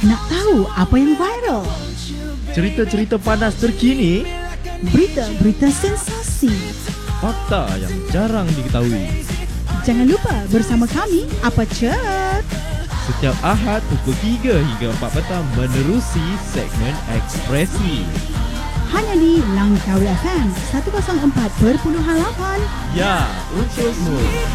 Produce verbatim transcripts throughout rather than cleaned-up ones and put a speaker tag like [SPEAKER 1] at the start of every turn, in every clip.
[SPEAKER 1] Nak tahu apa yang viral?
[SPEAKER 2] Cerita-cerita panas terkini,
[SPEAKER 1] Berita-berita sensasi.
[SPEAKER 2] fakta yang jarang diketahui.
[SPEAKER 1] Jangan lupa bersama kami, Apa Chat?
[SPEAKER 2] Setiap Ahad pukul tiga hingga empat petang menerusi segmen Ekspresi.
[SPEAKER 1] Hanya di Langkawi F M seratus empat perpuluhan lapan.
[SPEAKER 2] Ya, untukmu.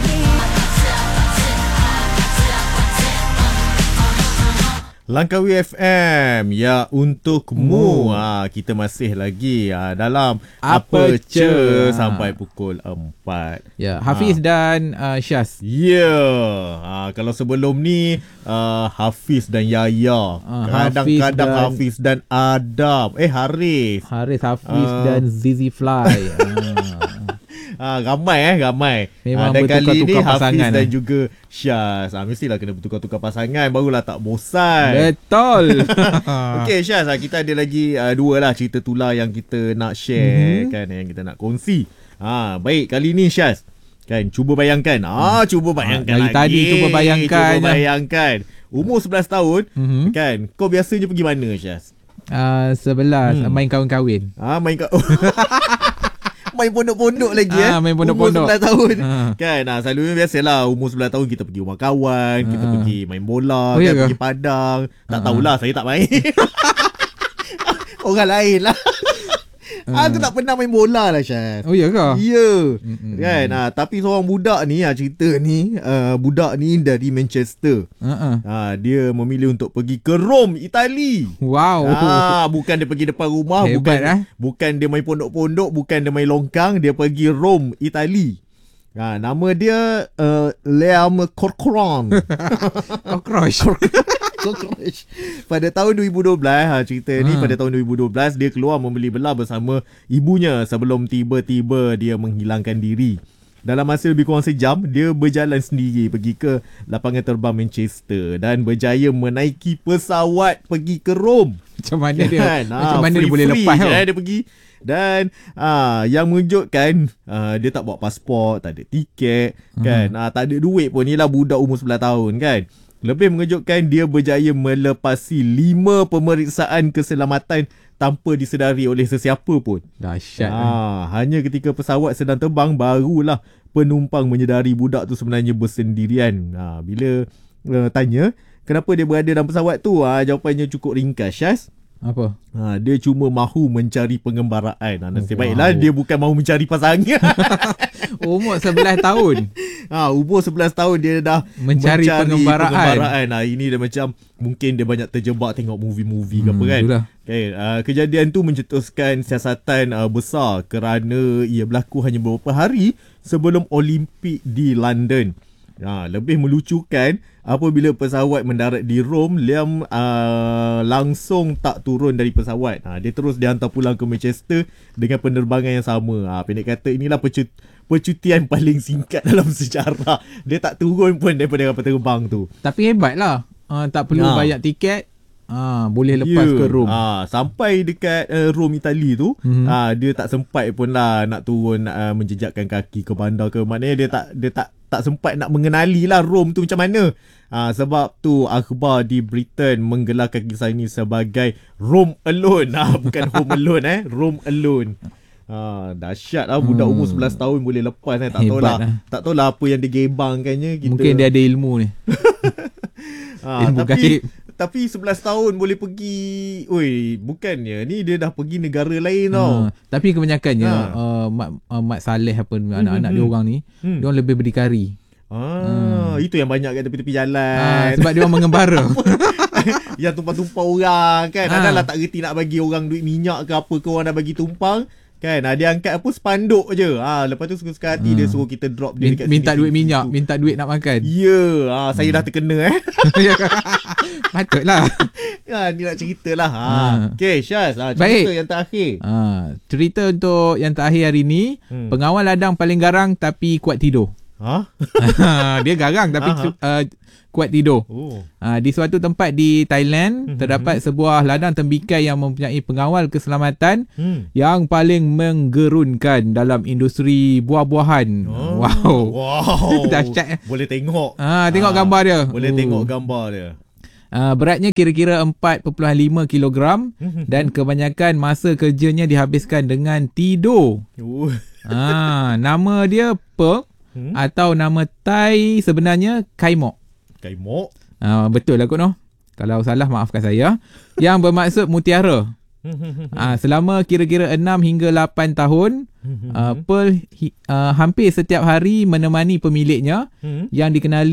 [SPEAKER 2] Langkawi F M, ya untukmu. Ha, kita masih lagi ha, dalam Apa Ce sampai pukul empat.
[SPEAKER 3] Ya, Hafiz ha. dan uh, Syaz.
[SPEAKER 2] Ya, ha, kalau sebelum ni uh, Hafiz dan Yaya.
[SPEAKER 3] Ha,
[SPEAKER 2] Kadang-kadang
[SPEAKER 3] Hafiz dan,
[SPEAKER 2] Hafiz dan Adam. Eh, Haris.
[SPEAKER 3] Haris, Hafiz
[SPEAKER 2] Ah.
[SPEAKER 3] dan Zizi Fly. ha.
[SPEAKER 2] Ah, ramai eh, ramai.
[SPEAKER 3] Memang
[SPEAKER 2] Ah, dan kali ni
[SPEAKER 3] bertukar-tukar
[SPEAKER 2] Hafiz
[SPEAKER 3] pasangan,
[SPEAKER 2] dan
[SPEAKER 3] eh.
[SPEAKER 2] juga Syaz. Ah, mestilah kena bertukar-tukar pasangan, barulah tak bosan.
[SPEAKER 3] Betul.
[SPEAKER 2] Okey Syaz, ah, kita ada lagi uh, dua lah cerita tular yang kita nak share,
[SPEAKER 3] Mhm.
[SPEAKER 2] kan, yang kita nak kongsi. Ah, baik, kali ni Syaz, kan, cuba bayangkan. Ah, cuba bayangkan
[SPEAKER 3] dari
[SPEAKER 2] lagi.
[SPEAKER 3] tadi cuba bayangkan.
[SPEAKER 2] Cuba bayangkan. Umur sebelas tahun,
[SPEAKER 3] Mhm.
[SPEAKER 2] kan, kau biasanya pergi mana Syaz?
[SPEAKER 3] Uh, sebelas
[SPEAKER 2] Hmm.
[SPEAKER 3] main kahwin-kahwin.
[SPEAKER 2] Ah, main kat main pondok-pondok lagi eh.
[SPEAKER 3] Ah, main pondok-pondok.
[SPEAKER 2] Umur sebelas tahun.
[SPEAKER 3] Ah.
[SPEAKER 2] Kan, ah, selalunya biasalah umur sebelas tahun kita pergi rumah kawan, kita
[SPEAKER 3] Ah.
[SPEAKER 2] pergi main bola,
[SPEAKER 3] Oh,
[SPEAKER 2] kan,
[SPEAKER 3] ya ke?
[SPEAKER 2] pergi padang. Tak
[SPEAKER 3] Ah.
[SPEAKER 2] tahulah, saya tak main. Orang lain lah.
[SPEAKER 3] Ah.
[SPEAKER 2] Aku tak pernah main bola lah Syaz.
[SPEAKER 3] Oh ya ke?
[SPEAKER 2] Ya.
[SPEAKER 3] Mm-mm.
[SPEAKER 2] Kan, ah, tapi seorang budak ni, ah, cerita ni, uh, budak ni dari Manchester.
[SPEAKER 3] Uh-uh.
[SPEAKER 2] Ah, dia memilih untuk pergi ke Rome, Itali.
[SPEAKER 3] Wow.
[SPEAKER 2] Ah, bukan dia pergi depan rumah,
[SPEAKER 3] Hebat,
[SPEAKER 2] bukan
[SPEAKER 3] eh?
[SPEAKER 2] bukan dia main pondok-pondok, bukan dia main longkang, dia pergi Rome, Itali. Ha, nama dia uh, Liam Corcoran.
[SPEAKER 3] Cockroach.
[SPEAKER 2] Cockroach. Pada tahun dua ribu dua belas, ha, cerita ni
[SPEAKER 3] Ha.
[SPEAKER 2] pada tahun dua ribu dua belas dia keluar membeli belah bersama ibunya sebelum tiba-tiba dia menghilangkan diri. Dalam masa lebih kurang sejam, dia berjalan sendiri pergi ke lapangan terbang Manchester dan berjaya menaiki pesawat pergi ke Rome.
[SPEAKER 3] Macam mana dia?
[SPEAKER 2] Kan?
[SPEAKER 3] Macam
[SPEAKER 2] Ah,
[SPEAKER 3] mana dia boleh
[SPEAKER 2] free-free
[SPEAKER 3] lepas
[SPEAKER 2] je,
[SPEAKER 3] tau?
[SPEAKER 2] eh, dia pergi. Dan ah, yang mengejutkan, ah, dia tak bawa pasport, tak ada tiket,
[SPEAKER 3] Hmm.
[SPEAKER 2] kan? Ah, tak ada duit pun. Inilah budak umur sebelas tahun, kan? Lebih mengejutkan, dia berjaya melepasi lima pemeriksaan keselamatan tanpa disedari oleh sesiapa pun.
[SPEAKER 3] Dahsyat. eh.
[SPEAKER 2] Ah, hanya ketika pesawat sedang terbang barulah penumpang menyedari budak tu sebenarnya bersendirian. Ah, bila uh, tanya kenapa dia berada dalam pesawat tu, ah, jawapannya cukup ringkas, Syaz.
[SPEAKER 3] Apa?
[SPEAKER 2] Ha, dia cuma mahu mencari pengembaraan. Ha, nasib
[SPEAKER 3] Oh,
[SPEAKER 2] baiklah
[SPEAKER 3] wow.
[SPEAKER 2] dia bukan mahu mencari pasangan.
[SPEAKER 3] Umur sebelas tahun.
[SPEAKER 2] ha, umur sebelas tahun dia dah
[SPEAKER 3] Mencari pengembaraan.
[SPEAKER 2] pengembaraan. Ha, ini dia macam mungkin dia banyak terjebak tengok movie-movie ke
[SPEAKER 3] Hmm,
[SPEAKER 2] apa kan.
[SPEAKER 3] itulah.
[SPEAKER 2] Okay, uh, kejadian tu mencetuskan siasatan uh, besar kerana ia berlaku hanya beberapa hari sebelum Olimpik di London. Ha, lebih melucukan apabila pesawat mendarat di Rome, Liam uh, langsung tak turun dari pesawat. Ha, dia terus dihantar pulang ke Manchester dengan penerbangan yang sama. Ha, pendek kata, inilah percut- percutian paling singkat dalam sejarah. Dia tak turun pun daripada kapal terbang tu.
[SPEAKER 3] Tapi hebatlah. Uh, tak perlu
[SPEAKER 2] Ya.
[SPEAKER 3] bayar tiket. Ah, boleh lepas
[SPEAKER 2] Ya.
[SPEAKER 3] ke Rome.
[SPEAKER 2] Ha, sampai dekat uh, Rome, Itali tu,
[SPEAKER 3] Mhm.
[SPEAKER 2] ha, dia tak sempat pun lah nak turun, uh, menjejakkan kaki ke bandar ke. Maknanya dia tak dia tak tak sempat nak mengenali lah Rome tu macam mana. Ha, sebab tu akhbar di Britain menggelarkan kisah ini sebagai Rome Alone. Ha, bukan Home Alone eh, Rome Alone. Ha, dahsyat lah budak
[SPEAKER 3] Hmm.
[SPEAKER 2] umur sebelas tahun boleh lepas eh. Tak
[SPEAKER 3] Hebat
[SPEAKER 2] tahulah
[SPEAKER 3] lah.
[SPEAKER 2] tak tahulah apa yang digebangkannya kita.
[SPEAKER 3] Mungkin dia ada ilmu ni.
[SPEAKER 2] ha,
[SPEAKER 3] ilmu
[SPEAKER 2] tapi
[SPEAKER 3] gaib.
[SPEAKER 2] tapi sebelas tahun boleh pergi. Oi, bukannya ni dia dah pergi negara lain tau.
[SPEAKER 3] Ha, tapi kebanyakannya
[SPEAKER 2] Ha.
[SPEAKER 3] uh, Mat, uh, Mat Saleh apa anak-anak
[SPEAKER 2] hmm,
[SPEAKER 3] dia
[SPEAKER 2] hmm.
[SPEAKER 3] orang ni,
[SPEAKER 2] Hmm.
[SPEAKER 3] dia orang lebih berdikari.
[SPEAKER 2] Ah, itu yang banyak kat tepi-tepi jalan.
[SPEAKER 3] Ha, sebab dia orang mengembara.
[SPEAKER 2] Yang tumpang-tumpang orang kan.
[SPEAKER 3] Ha.
[SPEAKER 2] Adalah tak reti nak bagi orang duit minyak ke apa ke, orang dah bagi tumpang. Kan, ha, dia angkat apa spanduk je. Ha, lepas tu suka-suka hati
[SPEAKER 3] Ha.
[SPEAKER 2] dia suruh kita drop dia
[SPEAKER 3] Min-
[SPEAKER 2] dekat
[SPEAKER 3] minta
[SPEAKER 2] sini,
[SPEAKER 3] duit
[SPEAKER 2] sini,
[SPEAKER 3] minyak,
[SPEAKER 2] situ.
[SPEAKER 3] minta duit nak makan.
[SPEAKER 2] Ya, ha, saya dah terkena eh.
[SPEAKER 3] Patutlah.
[SPEAKER 2] Ha, ni nak cerita lah. Ha.
[SPEAKER 3] Ha.
[SPEAKER 2] Okay, Syaz. Ha, cerita
[SPEAKER 3] Baik.
[SPEAKER 2] yang terakhir.
[SPEAKER 3] Ha, cerita untuk yang terakhir hari ni,
[SPEAKER 2] Hmm.
[SPEAKER 3] pengawal ladang paling garang tapi kuat tidur.
[SPEAKER 2] Ha?
[SPEAKER 3] Dia garang tapi
[SPEAKER 2] Aha.
[SPEAKER 3] uh, kuat tidur.
[SPEAKER 2] Oh.
[SPEAKER 3] Ha, di suatu tempat di Thailand,
[SPEAKER 2] Mhm.
[SPEAKER 3] terdapat sebuah ladang tembikai yang mempunyai pengawal keselamatan
[SPEAKER 2] Hmm.
[SPEAKER 3] yang paling menggerunkan dalam industri buah-buahan.
[SPEAKER 2] Oh.
[SPEAKER 3] Wow.
[SPEAKER 2] Wow.
[SPEAKER 3] Dahsyat.
[SPEAKER 2] Boleh tengok.
[SPEAKER 3] Ah, tengok
[SPEAKER 2] Ah,
[SPEAKER 3] gambar dia.
[SPEAKER 2] Boleh
[SPEAKER 3] Oh.
[SPEAKER 2] tengok gambar dia.
[SPEAKER 3] Uh, beratnya kira-kira empat perpuluhan lima kilogram dan kebanyakan masa kerjanya dihabiskan dengan tidur.
[SPEAKER 2] Oh.
[SPEAKER 3] Ah, nama dia Pearl hmm? atau nama Thai sebenarnya Kaimok.
[SPEAKER 2] Kaimok?
[SPEAKER 3] Ah, betul lah kot noh. Kalau salah maafkan saya. Yang bermaksud mutiara. Ah, selama kira-kira enam hingga lapan tahun, uh, Pearl hi, uh, hampir setiap hari menemani pemiliknya yang dikenali